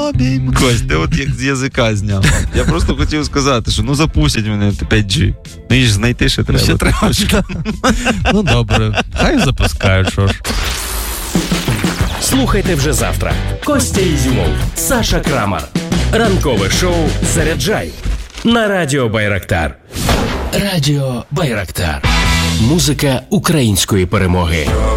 обійми. Кость, ти от як з язика зняв. Я просто хотів сказати, що запустять мене 5G. Її ж знайти ще треба. Ще треба. Ну добре, хай запускають, що ж. Слухайте вже завтра. Костя Ізюмов, Саша Крамар. Ранкове шоу «Заряджай» на Радіо Байрактар. Радіо Байрактар. Музика української перемоги.